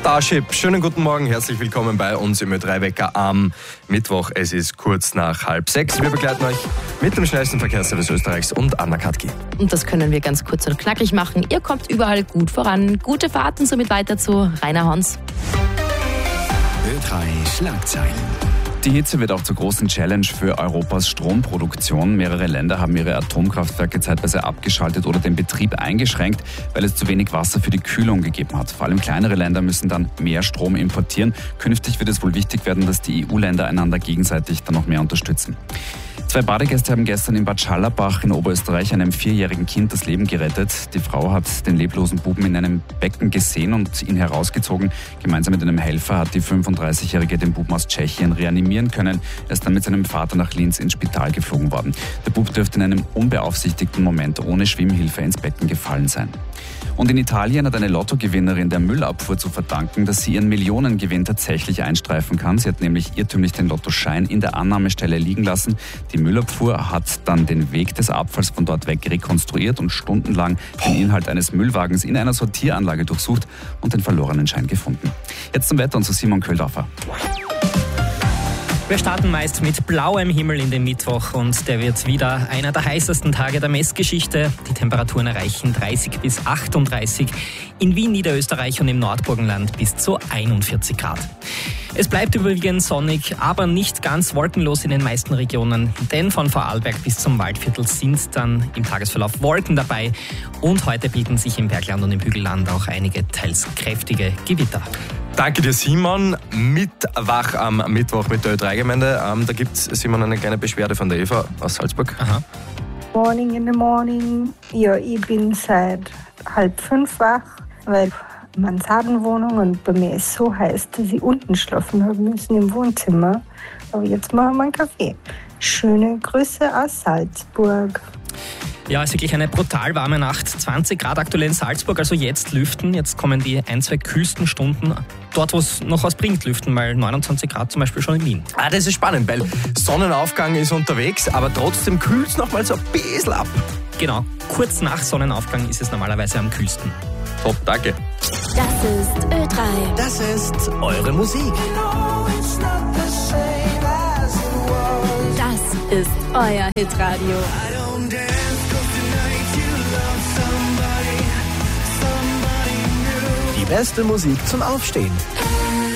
Starship, schönen guten Morgen, herzlich willkommen bei uns im Ö3-Wecker am Mittwoch. Es ist kurz nach 5:30. Wir begleiten euch mit dem schnellsten Verkehrsservice Österreichs und Anna Katki. Und das können wir ganz kurz und knackig machen. Ihr kommt überall gut voran. Gute Fahrt und somit weiter zu Rainer Hans. Ö3 Schlagzeilen. Die Hitze wird auch zur großen Challenge für Europas Stromproduktion. Mehrere Länder haben ihre Atomkraftwerke zeitweise abgeschaltet oder den Betrieb eingeschränkt, weil es zu wenig Wasser für die Kühlung gegeben hat. Vor allem kleinere Länder müssen dann mehr Strom importieren. Künftig wird es wohl wichtig werden, dass die EU-Länder einander gegenseitig dann noch mehr unterstützen. 2 Badegäste haben gestern in Bad Schallerbach in Oberösterreich einem 4-jährigen Kind das Leben gerettet. Die Frau hat den leblosen Buben in einem Becken gesehen und ihn herausgezogen. Gemeinsam mit einem Helfer hat die 35-Jährige den Buben aus Tschechien reanimieren können. Er ist dann mit seinem Vater nach Linz ins Spital geflogen worden. Der Bub dürfte in einem unbeaufsichtigten Moment ohne Schwimmhilfe ins Becken gefallen sein. Und in Italien hat eine Lottogewinnerin der Müllabfuhr zu verdanken, dass sie ihren Millionengewinn tatsächlich einstreifen kann. Sie hat nämlich irrtümlich den Lottoschein in der Annahmestelle liegen lassen. Die Müllabfuhr hat dann den Weg des Abfalls von dort weg rekonstruiert und stundenlang den Inhalt eines Müllwagens in einer Sortieranlage durchsucht und den verlorenen Schein gefunden. Jetzt zum Wetter und zu Simon Köhldorfer. Wir starten meist mit blauem Himmel in den Mittwoch und der wird wieder einer der heißesten Tage der Messgeschichte. Die Temperaturen erreichen 30 bis 38, in Wien, Niederösterreich und im Nordburgenland bis zu 41 Grad. Es bleibt überwiegend sonnig, aber nicht ganz wolkenlos in den meisten Regionen, denn von Vorarlberg bis zum Waldviertel sind dann im Tagesverlauf Wolken dabei und heute bilden sich im Bergland und im Hügelland auch einige teils kräftige Gewitter. Danke dir, Simon. Mit wach am Mittwoch mit der Ö3-Gemeinde. Da gibt es, Simon, eine kleine Beschwerde von der Eva aus Salzburg. Aha. Morning in the morning. Ja, ich bin seit 4:30 wach, weil Mansardenwohnung und bei mir ist so heiß, dass ich unten schlafen habe müssen im Wohnzimmer. Aber jetzt machen wir einen Kaffee. Schöne Grüße aus Salzburg. Ja, es ist wirklich eine brutal warme Nacht. 20 Grad aktuell in Salzburg, also jetzt lüften. Jetzt kommen die 1-2 kühlsten Stunden. Dort, wo es noch was bringt, lüften, weil 29 Grad zum Beispiel schon in Wien. Das ist spannend, weil Sonnenaufgang ist unterwegs, aber trotzdem kühlt es noch mal so ein bisschen ab. Genau, kurz nach Sonnenaufgang ist es normalerweise am kühlsten. Top, danke. Das ist Ö3. Das ist eure Musik. Das ist euer Hitradio. Die beste Musik zum Aufstehen.